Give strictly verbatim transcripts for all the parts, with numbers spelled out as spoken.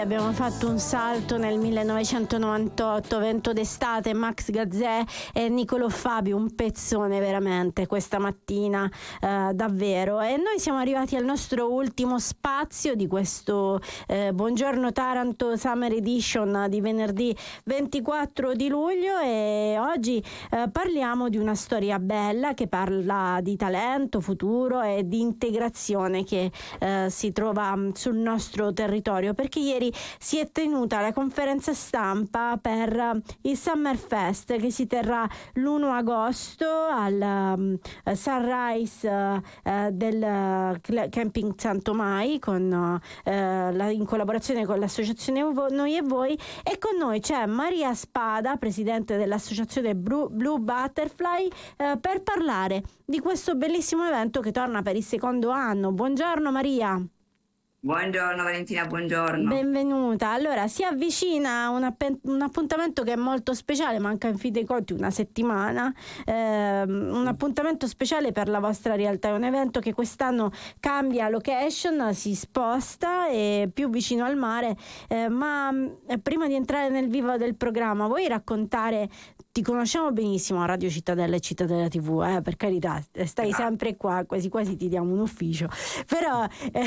Abbiamo fatto un salto nel millenovecentonovantotto, Vento d'estate, Max Gazzè e Niccolò Fabio, un pezzone veramente questa mattina, eh, davvero. E noi siamo arrivati al nostro ultimo spazio di questo eh, Buongiorno Taranto Summer Edition di venerdì ventiquattro di luglio, e oggi eh, parliamo di una storia bella che parla di talento, futuro e di integrazione che eh, si trova sul nostro territorio, perché ieri si è tenuta la conferenza stampa per il Summer Fest che si terrà l'primo agosto al um, Sunrise uh, del uh, Camping Santomai con, uh, la, in collaborazione con l'associazione Noi e Voi, e con noi c'è Maria Spada, presidente dell'associazione Blue, Blue Butterfly, uh, per parlare di questo bellissimo evento che torna per il secondo anno. Buongiorno Maria. Buongiorno Valentina, buongiorno. Benvenuta. Allora, si avvicina un, app- un appuntamento che è molto speciale, manca in fin dei conti una settimana, eh, un appuntamento speciale per la vostra realtà, è un evento che quest'anno cambia location, si sposta, è più vicino al mare, eh, ma eh, prima di entrare nel vivo del programma, vuoi raccontare, ti conosciamo benissimo a Radio Cittadella e Cittadella tivù, eh, per carità, stai sempre qua, quasi quasi ti diamo un ufficio, però eh,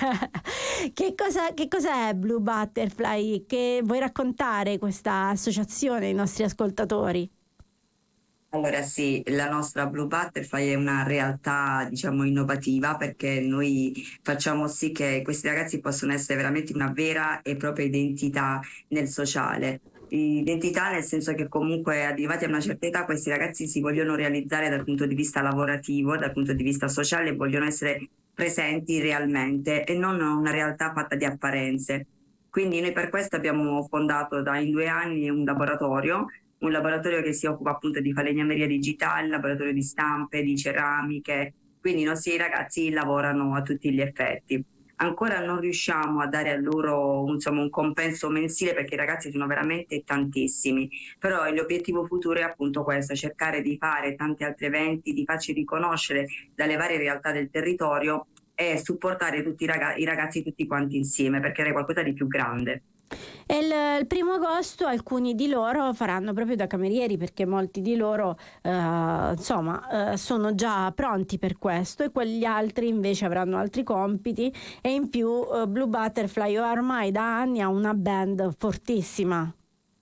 che cosa, che cosa è Blue Butterfly? Che vuoi raccontare questa associazione ai nostri ascoltatori? Allora sì, la nostra Blue Butterfly è una realtà, diciamo, innovativa, perché noi facciamo sì che questi ragazzi possano essere veramente una vera e propria identità nel sociale. Identità nel senso che comunque arrivati a una certa età questi ragazzi si vogliono realizzare dal punto di vista lavorativo, dal punto di vista sociale, e vogliono essere presenti realmente e non una realtà fatta di apparenze. Quindi noi per questo abbiamo fondato da in due anni un laboratorio, un laboratorio che si occupa appunto di falegnameria digitale, laboratorio di stampe, di ceramiche, quindi i nostri ragazzi lavorano a tutti gli effetti. Ancora non riusciamo a dare a loro insomma, un compenso mensile, perché i ragazzi sono veramente tantissimi, però l'obiettivo futuro è appunto questo, cercare di fare tanti altri eventi, di farci riconoscere dalle varie realtà del territorio e supportare tutti i, raga- i ragazzi tutti quanti insieme per creare qualcosa di più grande. E il, il primo agosto alcuni di loro faranno proprio da camerieri, perché molti di loro eh, insomma eh, sono già pronti per questo, e quegli altri invece avranno altri compiti, e in più eh, Blue Butterfly ormai da anni ha una band fortissima.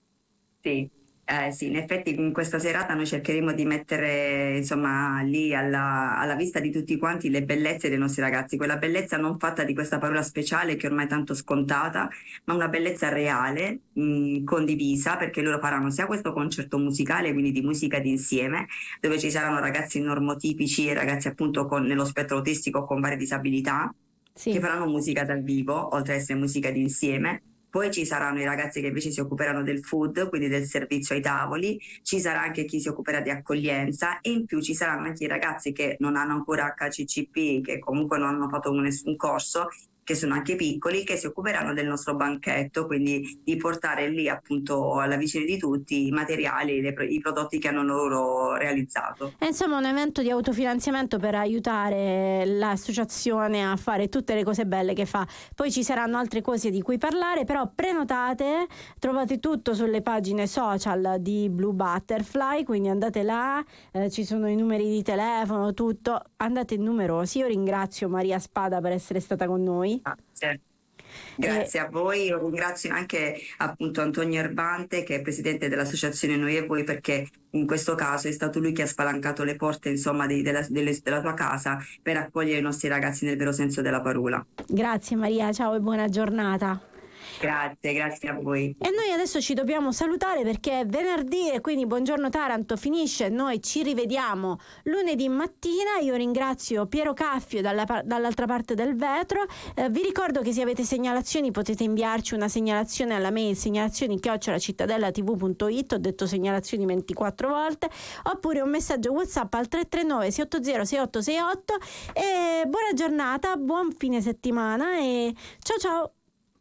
Sì. Eh, sì, in effetti in questa serata noi cercheremo di mettere insomma lì alla, alla vista di tutti quanti le bellezze dei nostri ragazzi, quella bellezza non fatta di questa parola speciale che ormai è tanto scontata, ma una bellezza reale, mh, condivisa, perché loro faranno sia questo concerto musicale, quindi di musica d'insieme, dove ci saranno ragazzi normotipici e ragazzi appunto con, nello spettro autistico con varie disabilità, sì, che faranno musica dal vivo, oltre ad essere musica d'insieme. Poi ci saranno i ragazzi che invece si occuperanno del food, quindi del servizio ai tavoli, ci sarà anche chi si occuperà di accoglienza, e in più ci saranno anche i ragazzi che non hanno ancora H C C P, che comunque non hanno fatto nessun corso, che sono anche piccoli, che si occuperanno del nostro banchetto, quindi di portare lì appunto alla vicina di tutti i materiali, le, i prodotti che hanno loro realizzato. È insomma un evento di autofinanziamento per aiutare l'associazione a fare tutte le cose belle che fa. Poi ci saranno altre cose di cui parlare, però prenotate, trovate tutto sulle pagine social di Blue Butterfly, quindi andate là, eh, ci sono i numeri di telefono, tutto, andate numerosi. Io ringrazio Maria Spada per essere stata con noi. Grazie. Grazie eh, a voi, io ringrazio anche appunto Antonio Erbante, che è presidente dell'associazione Noi e Voi, perché in questo caso è stato lui che ha spalancato le porte insomma di, della, delle, della tua casa per accogliere i nostri ragazzi nel vero senso della parola. Grazie Maria, ciao e buona giornata. Grazie, grazie a voi. E noi adesso ci dobbiamo salutare perché è venerdì e quindi Buongiorno Taranto finisce. Noi ci rivediamo lunedì mattina. Io ringrazio Piero Caffio dalla, dall'altra parte del vetro. Eh, vi ricordo che se avete segnalazioni potete inviarci una segnalazione alla mail segnalazioni chiocciola cittadella tv punto it. Ho detto segnalazioni ventiquattro volte, oppure un messaggio WhatsApp al tre tre nove sei otto zero sei otto sei otto. E buona giornata, buon fine settimana e ciao ciao.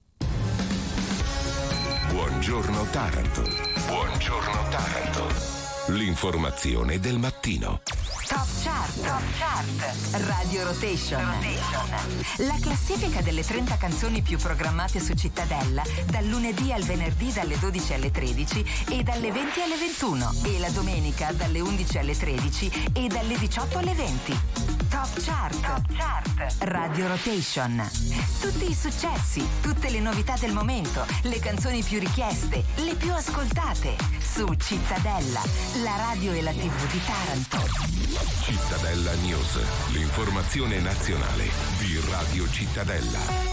Buongiorno Taranto. Buongiorno Taranto. L'informazione del mattino. Top Chart. Top Chart. Radio Rotation. Rotation. La classifica delle trenta canzoni più programmate su Cittadella dal lunedì al venerdì dalle dodici alle tredici e dalle venti alle ventuno e la domenica dalle undici alle tredici e dalle diciotto alle venti. Top Chart. Top Chart. Radio Rotation. Tutti i successi, tutte le novità del momento, le canzoni più richieste, le più ascoltate su Cittadella, la radio e la tivù di Taranto. Cittadella News, l'informazione nazionale di Radio Cittadella.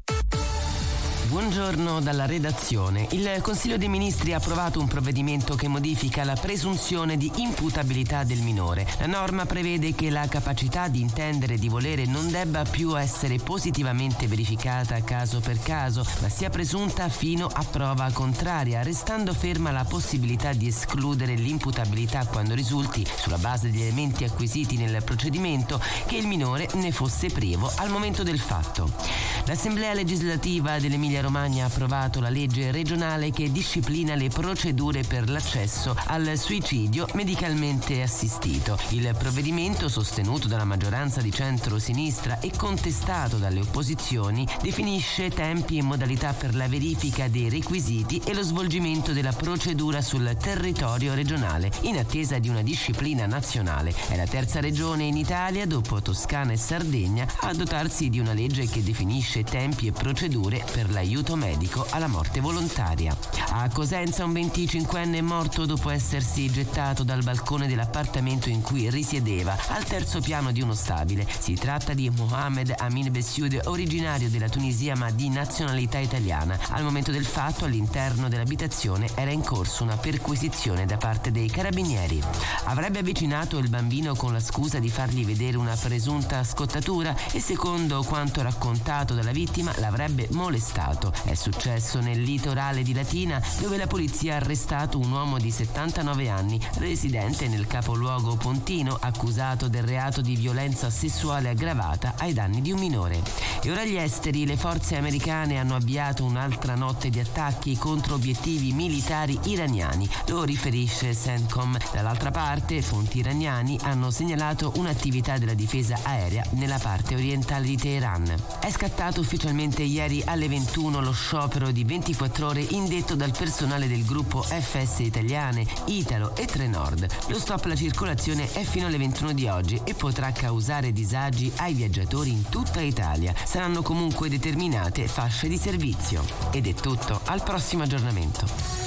Buongiorno dalla redazione. Il Consiglio dei Ministri ha approvato un provvedimento che modifica la presunzione di imputabilità del minore. La norma prevede che la capacità di intendere e di volere non debba più essere positivamente verificata caso per caso, ma sia presunta fino a prova contraria, restando ferma la possibilità di escludere l'imputabilità quando risulti, sulla base degli elementi acquisiti nel procedimento, che il minore ne fosse privo al momento del fatto. L'Assemblea legislativa dell'Emilia Romagna ha approvato la legge regionale che disciplina le procedure per l'accesso al suicidio medicalmente assistito. Il provvedimento, sostenuto dalla maggioranza di centro-sinistra e contestato dalle opposizioni, definisce tempi e modalità per la verifica dei requisiti e lo svolgimento della procedura sul territorio regionale, in attesa di una disciplina nazionale. È la terza regione in Italia, dopo Toscana e Sardegna, a dotarsi di una legge che definisce tempi e procedure per l'aiuto medico alla morte volontaria. A Cosenza un venticinquenne è morto dopo essersi gettato dal balcone dell'appartamento in cui risiedeva, al terzo piano di uno stabile. Si tratta di Mohamed Amin Bessoud, originario della Tunisia ma di nazionalità italiana. Al momento del fatto, all'interno dell'abitazione era in corso una perquisizione da parte dei carabinieri. Avrebbe avvicinato il bambino con la scusa di fargli vedere una presunta scottatura e, secondo quanto raccontato dalla vittima, l'avrebbe molestato. È successo nel litorale di Latina, dove la polizia ha arrestato un uomo di settantanove anni, residente nel capoluogo pontino, accusato del reato di violenza sessuale aggravata ai danni di un minore. E ora agli esteri, le forze americane hanno avviato un'altra notte di attacchi contro obiettivi militari iraniani, lo riferisce CENTCOM. Dall'altra parte, fonti iraniani hanno segnalato un'attività della difesa aerea nella parte orientale di Teheran. È scattato ufficialmente ieri alle ventuno lo sciopero di ventiquattro ore indetto dal personale del gruppo F S Italiane, Italo e Trenord. Lo stop alla circolazione è fino alle ventuno di oggi e potrà causare disagi ai viaggiatori in tutta Italia. Saranno comunque determinate fasce di servizio. Ed è tutto, al prossimo aggiornamento.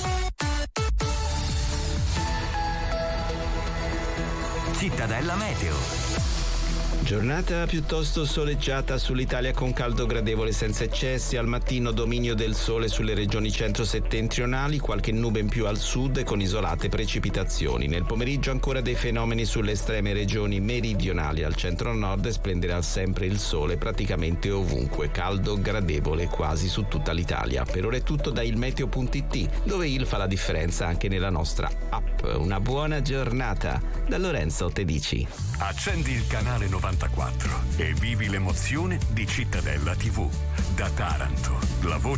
Cittadella Meteo. Giornata piuttosto soleggiata sull'Italia con caldo gradevole senza eccessi. Al mattino dominio del sole sulle regioni centro-settentrionali, qualche nube in più al sud e con isolate precipitazioni. Nel pomeriggio ancora dei fenomeni sulle estreme regioni meridionali. Al centro-nord splenderà sempre il sole praticamente ovunque. Caldo gradevole quasi su tutta l'Italia. Per ora è tutto da ilmeteo punto it, dove il fa la differenza anche nella nostra app. Una buona giornata da Lorenzo Tedici. Accendi il canale novantaquattro e vivi l'emozione di Cittadella tivù. Da Taranto, la voce